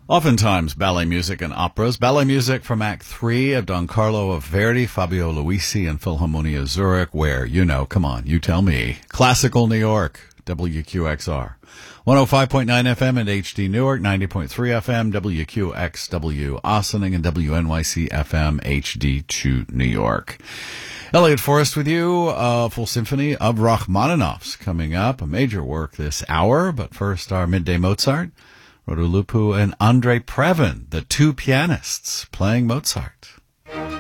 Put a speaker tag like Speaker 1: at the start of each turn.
Speaker 1: Oftentimes, ballet music and operas. Ballet music from Act 3 of Don Carlo of Verdi, Fabio Luisi, and Philharmonia Zurich, where, come on, you tell me. Classical New York, WQXR. 105.9 FM at HD Newark, 90.3 FM, WQXW Ossining, and WNYC FM HD2 New York. Elliot Forrest with you, a full symphony of Rachmaninoff's coming up, a major work this hour, but first our Midday Mozart. Radu Lupu and Andre Previn, the two pianists playing Mozart.